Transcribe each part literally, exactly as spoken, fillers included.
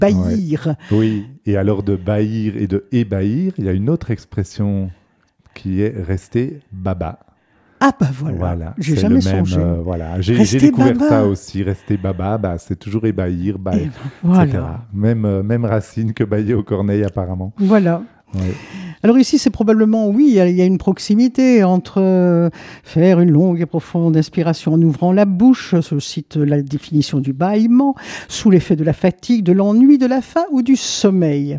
baillir. Ouais. Oui, et alors de baillir et de ébahir, il y a une autre expression qui est rester baba. Ah bah voilà, voilà j'ai c'est jamais le même, songé. Euh, voilà. J'ai, Rester j'ai découvert baba. ça aussi, rester baba, bah, c'est toujours ébahir, bah, Et ben, voilà. et cetera. Même, euh, même racine que bailler aux corneilles apparemment. Voilà. Ouais. Alors ici, c'est probablement, oui, il y, a, il y a une proximité entre euh, faire une longue et profonde inspiration en ouvrant la bouche, je cite la définition du bâillement, sous l'effet de la fatigue, de l'ennui, de la faim ou du sommeil.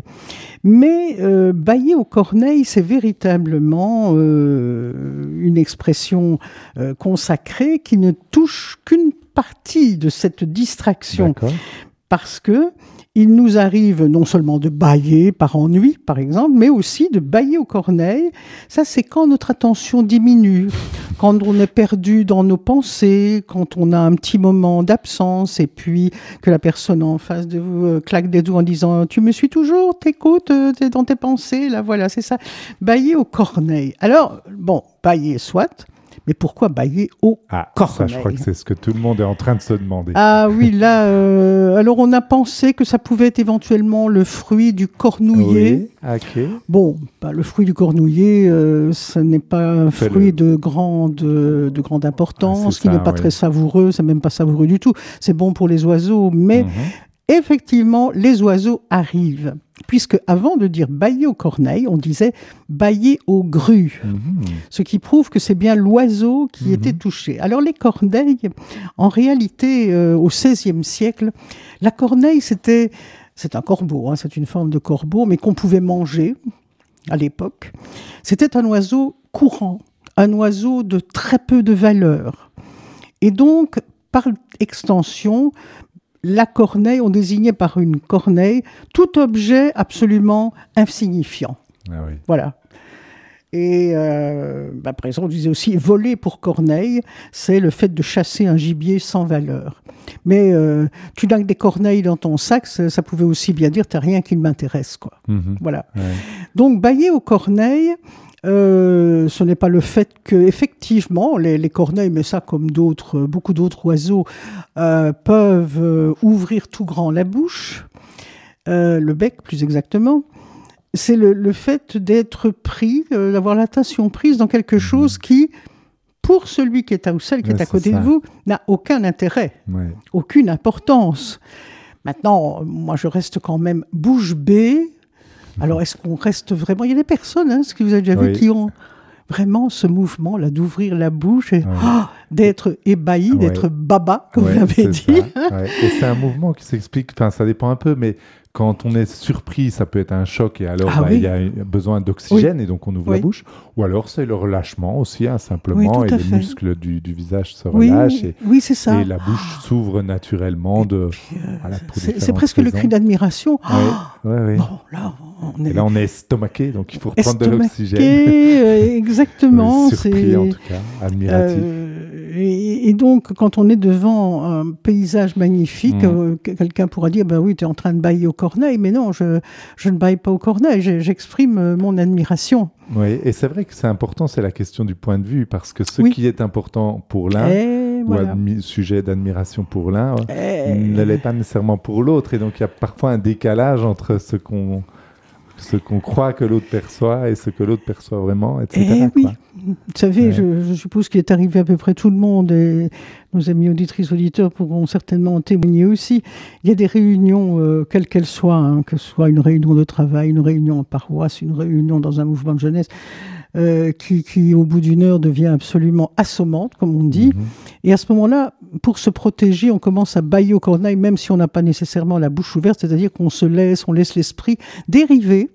Mais euh, bailler aux corneilles, c'est véritablement euh, une expression euh, consacrée qui ne touche qu'une partie de cette distraction. D'accord. Parce que il nous arrive non seulement de bâiller par ennui, par exemple, mais aussi de bâiller aux corneilles. Ça, c'est quand notre attention diminue, quand on est perdu dans nos pensées, quand on a un petit moment d'absence et puis que la personne en face de vous euh, claque des doigts en disant « Tu me suis toujours, t'écoutes, euh, t'es dans tes pensées ». Là, voilà, c'est ça. Bâiller aux corneilles. Alors, bon, bâiller, soit... Mais pourquoi bailler aux ah, corneilles ? Ça, je crois que c'est ce que tout le monde est en train de se demander. Ah oui, là, euh, alors on a pensé que ça pouvait être éventuellement le fruit du cornouiller. Oui, ok. Bon, bah, le fruit du cornouiller, euh, ce n'est pas un C'est fruit le... de, grande, de grande importance, ah, qui ça, n'est pas oui. très savoureux, c'est même pas savoureux du tout. C'est bon pour les oiseaux, mais mm-hmm. effectivement, les oiseaux arrivent. Puisque avant de dire bailler aux corneilles, on disait bailler aux grues, mmh. ce qui prouve que c'est bien l'oiseau qui mmh. était touché. Alors les corneilles, en réalité, euh, au seizième siècle, la corneille, c'était, c'est un corbeau, hein, c'est une forme de corbeau, mais qu'on pouvait manger à l'époque. C'était un oiseau courant, un oiseau de très peu de valeur. Et donc, par extension, la corneille, on désignait par une corneille tout objet absolument insignifiant. Ah oui. Voilà. Et euh, bah, par exemple, on disait aussi voler pour corneille, c'est le fait de chasser un gibier sans valeur. Mais euh, tu n'as que des corneilles dans ton sac, ça, ça pouvait aussi bien dire t'as rien qui m'intéresse, quoi. Mm-hmm. Voilà. Ouais. Donc bailler aux corneilles. Euh, ce n'est pas le fait que, effectivement, les, les corneilles, mais ça comme d'autres, beaucoup d'autres oiseaux, euh, peuvent euh, ouvrir tout grand la bouche, euh, le bec plus exactement. C'est le, le fait d'être pris, euh, d'avoir l'attention prise dans quelque chose qui, pour celui qui est à ou celle qui ouais, est à côté ça. de vous, n'a aucun intérêt, ouais. aucune importance. Maintenant, moi, je reste quand même bouche bée. Alors, est-ce qu'on reste vraiment... Il y a des personnes, hein, ce que vous avez déjà oui. vu, qui ont vraiment ce mouvement-là d'ouvrir la bouche et oui. oh, d'être ébahi, oui. d'être baba, comme oui, vous l'avez dit. Ouais. Et c'est un mouvement qui s'explique, enfin, ça dépend un peu, mais quand on est surpris, ça peut être un choc et alors ah, bah, oui. il y a besoin d'oxygène oui. et donc on ouvre oui. la bouche. Ou alors c'est le relâchement aussi, hein, simplement, oui, et les fait. muscles du, du visage se relâchent. Oui, et, oui c'est ça. Et la bouche s'ouvre naturellement. De, puis, euh, voilà, c'est, c'est presque raisons. le cri d'admiration. Oui, oh oui, oui. Bon, là, on est... Et là, on est estomaqué, donc il faut reprendre de l'oxygène. Euh, exactement. Oui, surpris c'est... en tout cas, admiratif. Euh, et, et donc, quand on est devant un paysage magnifique, mmh. euh, quelqu'un pourra dire, ben oui, tu es en train de bailler aux corneilles, mais non, je, je ne baille pas aux corneilles, j'exprime mon admiration. Oui, et c'est vrai que c'est important, c'est la question du point de vue, parce que ce oui. qui est important pour l'un, et ou voilà. admi- sujet d'admiration pour l'un, et... ne l'est pas nécessairement pour l'autre, et donc il y a parfois un décalage entre ce qu'on... ce qu'on croit que l'autre perçoit et ce que l'autre perçoit vraiment, et cetera. Eh oui, quoi. vous savez, ouais. je, je suppose qu'il est arrivé à peu près tout le monde, et nos amis auditrices, auditeurs pourront certainement en témoigner aussi. Il y a des réunions, euh, quelles qu'elles soient, hein, que ce soit une réunion de travail, une réunion en paroisse, une réunion dans un mouvement de jeunesse, euh, qui, qui, au bout d'une heure, devient absolument assommante, comme on dit. Mm-hmm. Et à ce moment-là, pour se protéger, on commence à bailler aux corneilles, même si on n'a pas nécessairement la bouche ouverte, c'est-à-dire qu'on se laisse, on laisse l'esprit dériver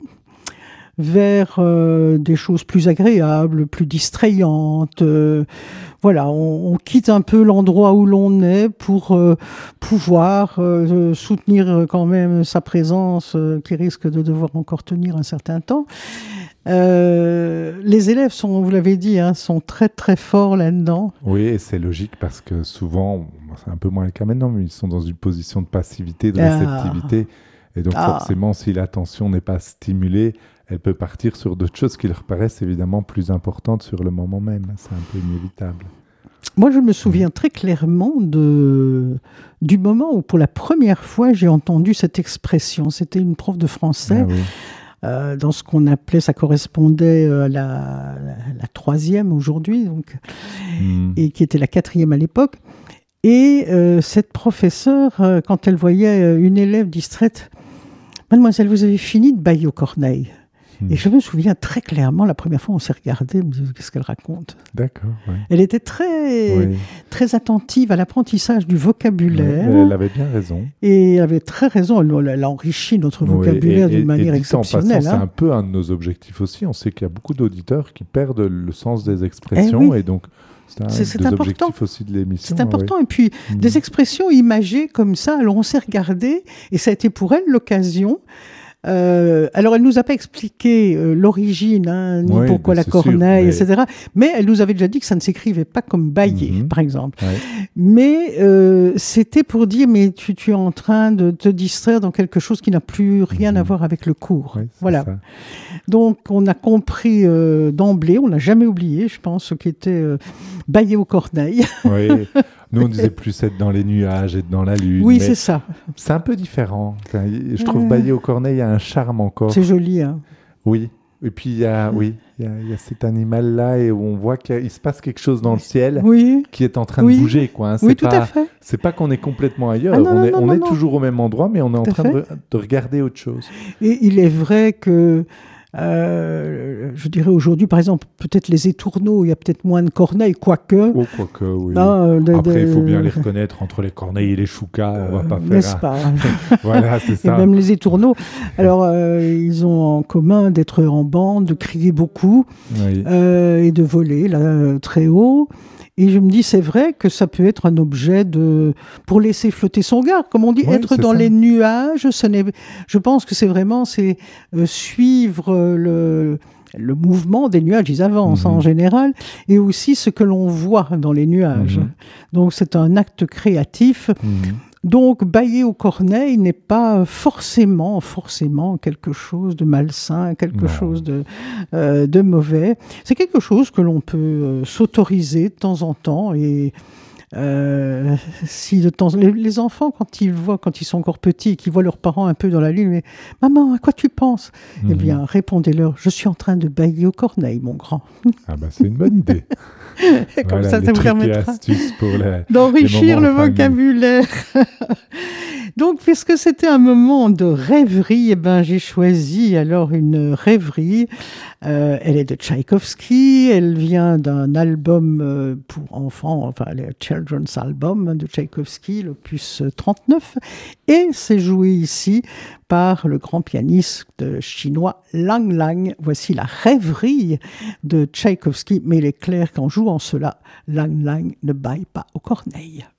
vers euh, des choses plus agréables, plus distrayantes. Euh, voilà, on, on quitte un peu l'endroit où l'on est pour euh, pouvoir euh, soutenir quand même sa présence euh, qui risque de devoir encore tenir un certain temps. Euh, les élèves sont, vous l'avez dit, hein, sont très très forts là-dedans. Oui, et c'est logique parce que souvent, c'est un peu moins le cas maintenant, mais ils sont dans une position de passivité, de ah. réceptivité. Et donc ah. forcément, si l'attention n'est pas stimulée, elle peut partir sur d'autres choses qui leur paraissent évidemment plus importantes sur le moment même. C'est un peu inévitable. Moi, je me souviens très clairement de, du moment où, pour la première fois, j'ai entendu cette expression. C'était une prof de français. Ah oui. Euh, dans ce qu'on appelait, ça correspondait à la, la, la troisième aujourd'hui, donc, mmh. et qui était la quatrième à l'époque. Et euh, cette professeure, euh, quand elle voyait une élève distraite, « Mademoiselle, vous avez fini de bailler aux corneilles ?» mmh. Et je me souviens très clairement, la première fois on s'est regardé, qu'est-ce qu'elle raconte ? D'accord. Ouais. Elle était très, oui. très attentive à l'apprentissage du vocabulaire. Oui, elle avait bien raison. Et elle avait très raison. Elle, elle a enrichi notre oui, vocabulaire et, d'une et, manière et exceptionnelle. Passant, hein. C'est un peu un de nos objectifs aussi. On sait qu'il y a beaucoup d'auditeurs qui perdent le sens des expressions. Eh oui. Et donc, c'est un c'est, c'est des important. objectifs aussi de l'émission. C'est important. Oui. Et puis, mmh. des expressions imagées comme ça. Alors, on s'est regardé et ça a été pour elle l'occasion. Euh, alors, elle ne nous a pas expliqué euh, l'origine, hein, ni oui, pourquoi la corneille, sûr, mais... et cetera. Mais elle nous avait déjà dit que ça ne s'écrivait pas comme bailler, mm-hmm. par exemple. Ouais. Mais euh, c'était pour dire, mais tu, tu es en train de te distraire dans quelque chose qui n'a plus rien mm-hmm. à voir avec le cours. Ouais, voilà. Ça. Donc, on a compris euh, d'emblée, on n'a jamais oublié, je pense, ce qui était euh, bailler aux corneilles. Oui. Nous, on disait plus être dans les nuages, être dans la lune. Oui, c'est ça. C'est un peu différent. Enfin, je trouve euh... bailler aux corneilles, il y a un charme encore. C'est joli, hein. Oui. Et puis, il y a, oui, il y a, il y a cet animal-là et où on voit qu'il se passe quelque chose dans le ciel oui. qui est en train oui. de bouger. Quoi, hein. Oui, c'est tout pas, à fait. C'est pas qu'on est complètement ailleurs. Ah non, on est, non, on non, est non. toujours au même endroit, mais on est tout en train de, de regarder autre chose. Et il est vrai que Euh, je dirais aujourd'hui, par exemple, peut-être les étourneaux, il y a peut-être moins de corneilles, quoique. Oh, quoique, oui. Non, de, Après, il de... faut bien les reconnaître entre les corneilles et les choucas. On va pas faire. N'est-ce pas? Voilà, c'est ça. Et même les étourneaux. Alors, euh, ils ont en commun d'être en bande, de crier beaucoup oui. euh, et de voler là, très haut. Et je me dis, c'est vrai que ça peut être un objet de, pour laisser flotter son regard. Comme on dit, oui, être dans ça. Les nuages, ce n'est, je pense que c'est vraiment, c'est euh, suivre le, le mouvement des nuages, ils avancent mmh. en général, et aussi ce que l'on voit dans les nuages. Mmh. Donc c'est un acte créatif. Mmh. Donc, bailler aux corneilles n'est pas forcément, forcément quelque chose de malsain, quelque non. chose de, euh, de mauvais. C'est quelque chose que l'on peut euh, s'autoriser de temps en temps. Et euh, si de temps, les, les enfants, quand ils voient, quand ils sont encore petits, et qu'ils voient leurs parents un peu dans la lune, mais maman, à quoi tu penses ? Mmh. Eh bien, répondez-leur, je suis en train de bailler aux corneilles, mon grand. Ah ben, c'est une bonne idée. Et comme voilà, ça, ça vous permettra pour les, d'enrichir le vocabulaire. Donc, puisque c'était un moment de rêverie, eh ben, j'ai choisi alors une rêverie. Euh, elle est de Tchaïkovski. Elle vient d'un album euh, pour enfants, enfin, le Children's Album de Tchaïkovski, l'opus trente-neuf. Et c'est joué ici par le grand pianiste chinois Lang Lang. Voici la rêverie de Tchaïkovski, mais il est clair qu'en jouant cela, Lang Lang ne baille pas aux corneilles.